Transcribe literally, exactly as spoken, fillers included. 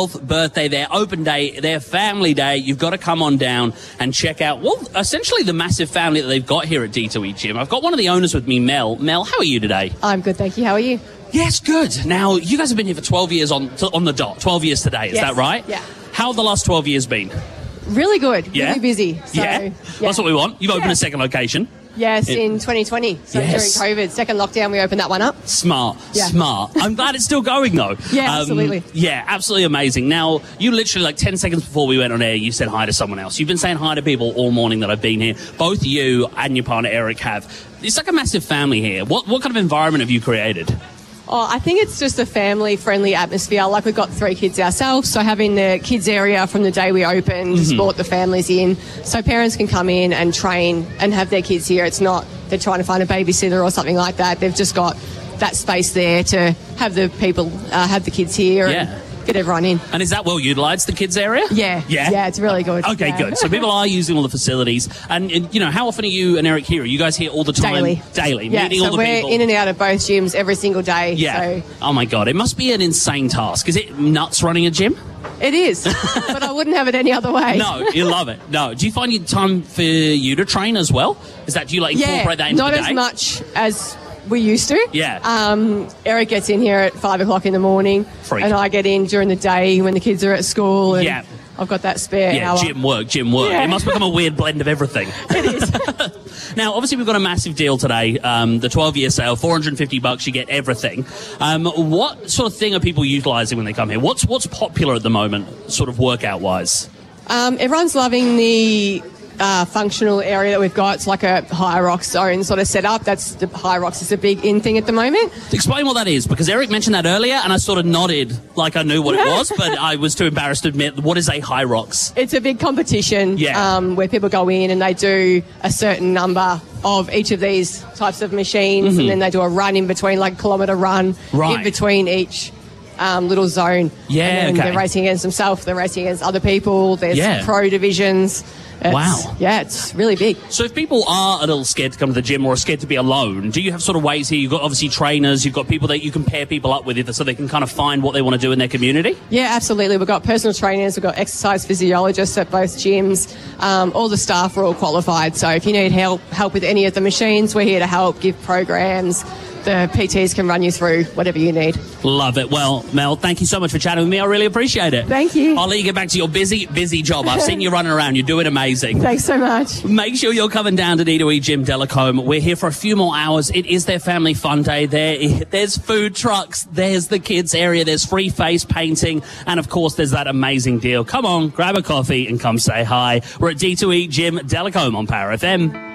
birthday, their open day, their family day. You've got to come on down and check out, well, essentially the massive family that they've got here at D two E Gym. I've got one of the owners with me, Mel. Mel, how are you today? I'm good, thank you. How are you? Yes, good. Now, you guys have been here for twelve years on on the dot. twelve years today, is Yes. that right? Yeah. How have the last twelve years been? Really good. Yeah? Really busy. So, yeah? That's what we want. You've opened Yeah. a second location. Yes, It- in twenty twenty. So Yes. during COVID, second lockdown, we opened that one up. Smart, Yeah. smart. I'm glad it's still going, though. Yeah, absolutely. Yeah, absolutely amazing. Now, you literally, like ten seconds before we went on air, you said hi to someone else. You've been saying hi to people all morning that I've been here. Both you and your partner, Eric, have. It's like a massive family here. What, what kind of environment have you created? Oh, I think it's just a family-friendly atmosphere. Like, we've got three kids ourselves, so having the kids area from the day we opened, Mm-hmm. brought the families in, so parents can come in and train and have their kids here. It's not they're trying to find a babysitter or something like that. They've just got that space there to have the people, uh, have the kids here Yeah. and get everyone in. And is that well utilised, the kids area? Yeah. Yeah? Yeah, it's really good. Okay, Yeah. good. So people are using all the facilities. And, and, you know, how often are you and Eric here? Are you guys here all the time? Daily. Daily. Yeah, Meeting so all the we're people? in and out of both gyms every single day. Yeah. So Oh, my God. It must be an insane task. Is it nuts running a gym? it is, but I wouldn't have it any other way. No, you love it. No. Do you find you time for you to train as well? Is that, do you like incorporate Yeah, that into not the as day? much as we used to. Yeah. Um, Eric gets in here at five o'clock in the morning, Freak. and I get in during the day when the kids are at school. And Yeah. I've got that spare Yeah, hour. gym work, gym work. Yeah. It must become a weird blend of everything. It is. Now, obviously, we've got a massive deal today. Um, the twelve-year sale, four hundred fifty bucks, you get everything. Um, what sort of thing are people utilising when they come here? What's what's popular at the moment, sort of workout-wise? Um, everyone's loving the uh, functional area that we've got. It's like a high rock zone sort of setup. That's the high rocks is a big in thing at the moment. Explain what that is, because Eric mentioned that earlier, and I sort of nodded like I knew what it was, but I was too embarrassed to admit. What is a high rocks? It's a big competition Yeah. um, where people go in and they do a certain number of each of these types of machines, and then they do a run in between, like a kilometre run Right. in between each um, little zone. Yeah, and then okay. they're racing against themselves, they're racing against other people, there's Yeah. pro divisions. It's, Wow. Yeah, it's really big. So if people are a little scared to come to the gym or scared to be alone, do you have sort of ways here? You've got obviously trainers, you've got people that you can pair people up with so they can kind of find what they want to do in their community? Yeah, absolutely. We've got personal trainers, we've got exercise physiologists at both gyms. Um, all the staff are all qualified. So if you need help help with any of the machines, we're here to help, give programs. The P Ts can run you through whatever you need. Love it. Well, Mel, thank you so much for chatting with me. I really appreciate it. Thank you. I'll let you get back to your busy, busy job. I've seen you running around. You're doing amazing. Thanks so much. Make sure you're coming down to D two E Gym Delacombe. We're here for a few more hours. It is their family fun day. There, there's food trucks. There's the kids area. There's free face painting. And, of course, there's that amazing deal. Come on, grab a coffee and come say hi. We're at D two E Gym Delacombe on Power F M.